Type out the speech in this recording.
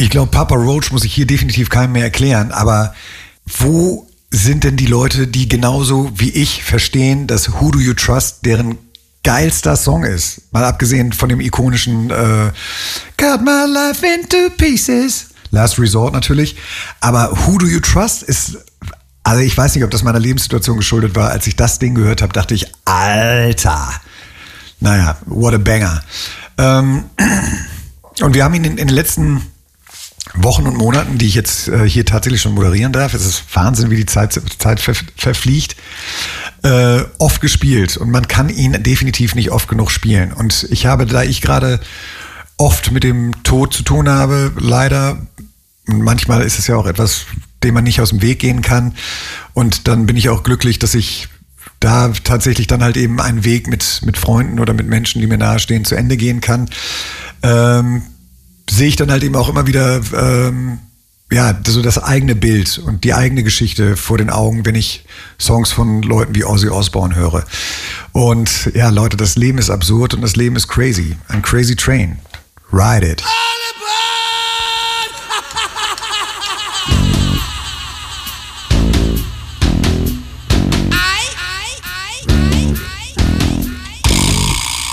Ich glaube, Papa Roach muss ich hier definitiv keinem mehr erklären, aber wo sind denn die Leute, die genauso wie ich verstehen, dass Who Do You Trust deren geilster Song ist? Mal abgesehen von dem ikonischen Cut My Life into Pieces, Last Resort natürlich, aber Who Do You Trust ist, also ich weiß nicht, ob das meiner Lebenssituation geschuldet war, als ich das Ding gehört habe, dachte ich, Alter, naja, what a banger. Und wir haben ihn in den letzten Wochen und Monaten, die ich jetzt hier tatsächlich schon moderieren darf, es ist Wahnsinn, wie die Zeit verfliegt, oft gespielt. Und man kann ihn definitiv nicht oft genug spielen. Und ich habe, da ich gerade oft mit dem Tod zu tun habe, leider, manchmal ist es ja auch etwas, dem man nicht aus dem Weg gehen kann. Und dann bin ich auch glücklich, dass ich da tatsächlich dann halt eben einen Weg mit Freunden oder mit Menschen, die mir nahestehen, zu Ende gehen kann. Sehe ich dann halt eben auch immer wieder so das eigene Bild und die eigene Geschichte vor den Augen, wenn ich Songs von Leuten wie Ozzy Osbourne höre. Und ja, Leute, das Leben ist absurd und das Leben ist crazy. Ein crazy train. Ride it.